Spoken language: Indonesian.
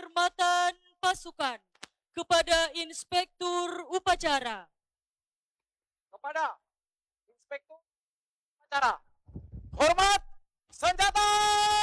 penghormatan pasukan kepada Inspektur Upacara. Kepada Inspektur Upacara. Hormat senjata!